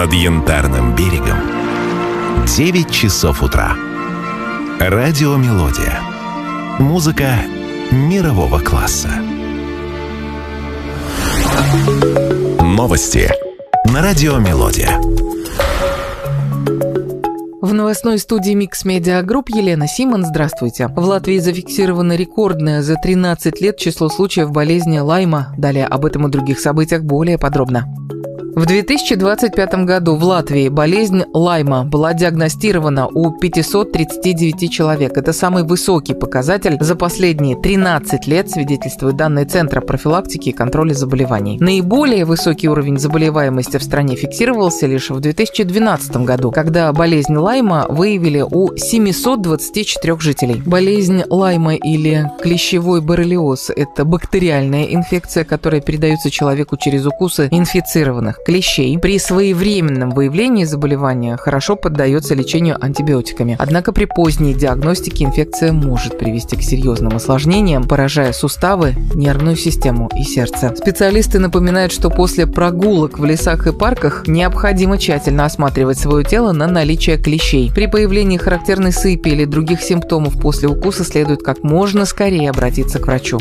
над Янтарным берегом 9 часов утра. Радио «Мелодия». Музыка мирового класса. Новости на радио «Мелодия». В новостной студии Mix Media Group Елена Симон. Здравствуйте. В Латвии зафиксировано рекордное за 13 лет число случаев болезни Лайма. Далее об этом и других событиях более подробно. В 2025 году в Латвии болезнь Лайма была диагностирована у 539 человек. Это самый высокий показатель за последние 13 лет, свидетельствуют данные Центра профилактики и контроля заболеваний. Наиболее высокий уровень заболеваемости в стране фиксировался лишь в 2012 году, когда болезнь Лайма выявили у 724 жителей. Болезнь Лайма или клещевой боррелиоз – это бактериальная инфекция, которая передается человеку через укусы инфицированных клещей. При своевременном выявлении заболевания хорошо поддается лечению антибиотиками. Однако при поздней диагностике инфекция может привести к серьезным осложнениям, поражая суставы, нервную систему и сердце. Специалисты напоминают, что после прогулок в лесах и парках необходимо тщательно осматривать свое тело на наличие клещей. При появлении характерной сыпи или других симптомов после укуса следует как можно скорее обратиться к врачу.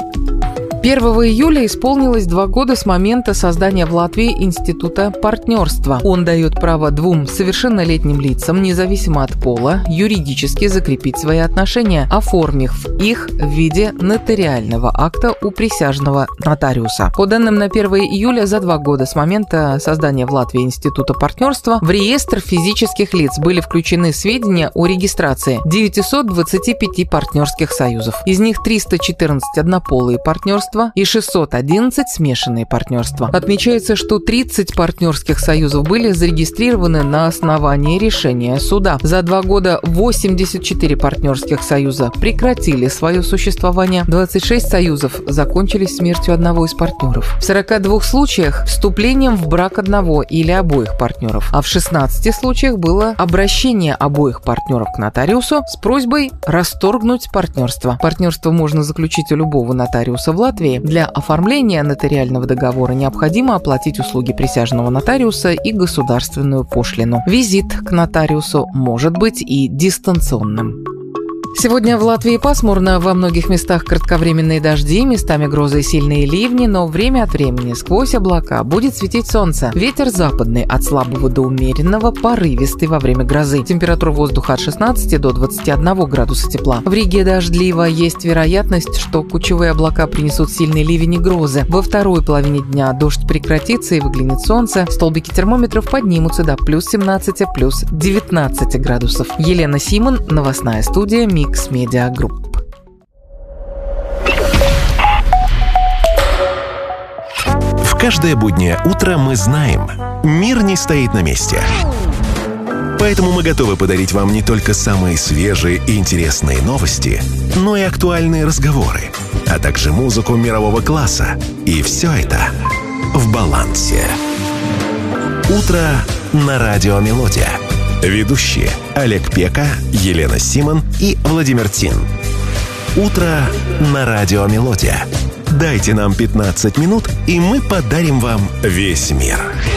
1 июля исполнилось 2 года с момента создания в Латвии Института партнерства. Он дает право 2 совершеннолетним лицам, независимо от пола, юридически закрепить свои отношения, оформив их в виде нотариального акта у присяжного нотариуса. По данным на 1 июля, за 2 года с момента создания в Латвии Института партнерства в реестр физических лиц были включены сведения о регистрации 925 партнерских союзов. Из них 314 однополые партнерства и 611 смешанные партнерства. Отмечается, что 30 партнерских союзов были зарегистрированы на основании решения суда. За 2 года 84 партнерских союза прекратили свое существование, 26 союзов закончились смертью одного из партнеров. В 42 случаях вступлением в брак одного или обоих партнеров, а в 16 случаях было обращение обоих партнеров к нотариусу с просьбой расторгнуть партнерство. Партнерство можно заключить у любого нотариуса в Латвии. Для оформления нотариального договора необходимо оплатить услуги присяжного нотариуса и государственную пошлину. Визит к нотариусу может быть и дистанционным. Сегодня в Латвии пасмурно, во многих местах кратковременные дожди, местами грозы и сильные ливни, но время от времени сквозь облака будет светить солнце. Ветер западный от слабого до умеренного, порывистый во время грозы. Температура воздуха от 16 до 21 градуса тепла. В Риге дождливо, есть вероятность, что кучевые облака принесут сильные ливни и грозы. Во второй половине дня дождь прекратится и выглянет солнце. Столбики термометров поднимутся до плюс 17, плюс 19 градусов. Елена Симон, новостная студия Mix Media Group. В каждое буднее утро мы знаем, мир не стоит на месте. Поэтому мы готовы подарить вам не только самые свежие и интересные новости, но и актуальные разговоры, а также музыку мирового класса. И все это в балансе. Утро на радио «Мелодия». Ведущие Олег Пека, Елена Симон и Владимир Тин. Утро на радио «Мелодия». Дайте нам 15 минут, и мы подарим вам весь мир.